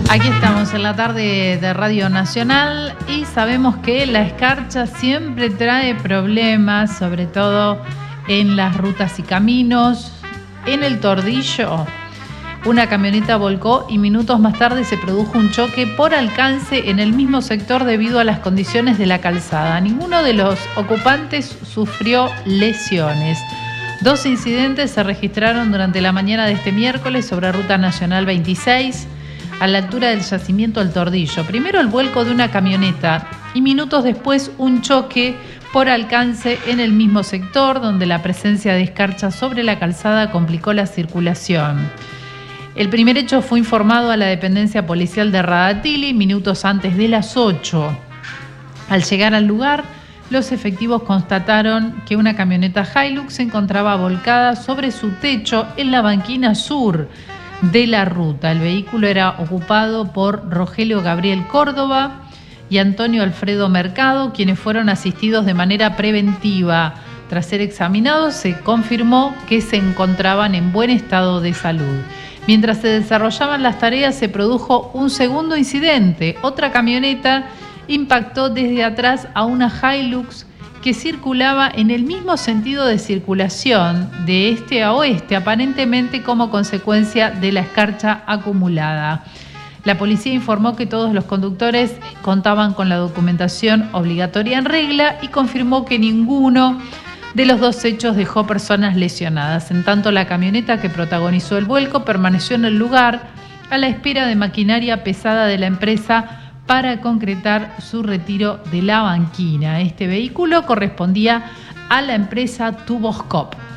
Aquí estamos en la tarde de Radio Nacional y sabemos que la escarcha siempre trae problemas, sobre todo en las rutas y caminos. En el Tordillo, una camioneta volcó y minutos más tarde se produjo un choque por alcance en el mismo sector debido a las condiciones de la calzada. Ninguno de los ocupantes sufrió lesiones. 2 incidentes se registraron durante la mañana de este miércoles sobre Ruta Nacional 26, a la altura del yacimiento El Tordillo. Primero el vuelco de una camioneta y minutos después un choque por alcance en el mismo sector, donde la presencia de escarcha sobre la calzada complicó la circulación. El primer hecho fue informado a la dependencia policial de Radatili minutos antes de las 8. Al llegar al lugar, los efectivos constataron que una camioneta Hilux se encontraba volcada sobre su techo en la banquina sur de la ruta. El vehículo era ocupado por Rogelio Gabriel Córdoba y Antonio Alfredo Mercado, quienes fueron asistidos de manera preventiva. Tras ser examinados, se confirmó que se encontraban en buen estado de salud. Mientras se desarrollaban las tareas, se produjo un segundo incidente. Otra camioneta impactó desde atrás a una Hilux que circulaba en el mismo sentido de circulación, de este a oeste, aparentemente como consecuencia de la escarcha acumulada. La policía informó que todos los conductores contaban con la documentación obligatoria en regla y confirmó que ninguno de los 2 hechos dejó personas lesionadas. En tanto, la camioneta que protagonizó el vuelco permaneció en el lugar a la espera de maquinaria pesada de la empresa para concretar su retiro de la banquina. Este vehículo correspondía a la empresa Tuboscope.